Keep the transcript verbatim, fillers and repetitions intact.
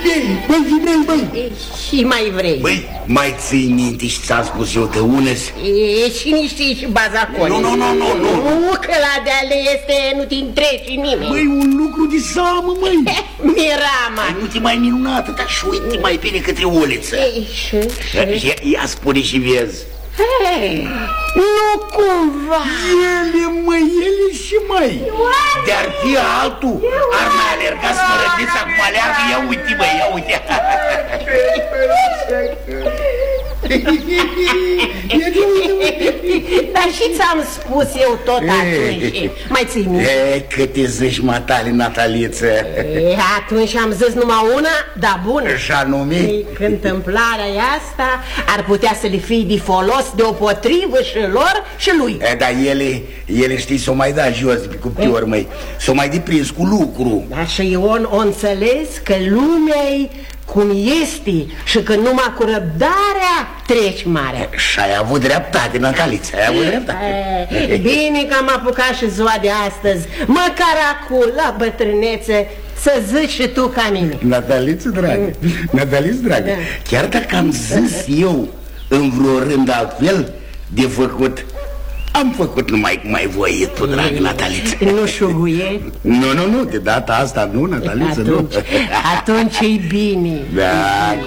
vrei, băi, și vrei, băi. Și mai vrei. Băi, mai ții minte și ți-am spus eu te unezi? E, și nici știi și bazaconi. Nu, nu, nu, nu, nu. Nu, că la de-ale este, nu te întreci nimeni. Băi, un lucru de seamă, măi. Mirama. Băi, nu te mai minunată, dar și uite mai bine către uliță. Ei, și, și... Ia, ia spune și vezi. Hei, nu cumva. Ele, măi, ele și măi. De-ar fi altul, ar mai alerga smărădeța cum aleargă. Ia uite, măi, ia uite. Dar și ți-am spus eu tot atunci. Mai ții minte? E, câte zici, matale, Nataliță. E, atunci am zis numai una, dar bună. Și anume? Că întâmplarea asta ar putea să le fie de folos deopotrivă și lor și lui. E, dar ele, ele știi, s-o mai da jos de cuptiori, măi. S-o mai deprins cu lucru. Așa Ion o înțeles că lumea-i cum este și că numai cu răbdarea treci marea. Și ai avut dreptate, Nataliță, ai avut dreptate. E, bine că am apucat și ziua de astăzi, măcar acum, la bătrânețe, să zici și tu ca mine. Nataliță, dragă, Nataliță, dragă, Da. chiar dacă am zis eu în vreo rând altfel de făcut, am făcut numai cum ai voit tu, dragă Nataliță. Nu șuguie? Nu, nu, nu, de data asta nu, Nataliță, nu. Atunci, atunci e bine. Da.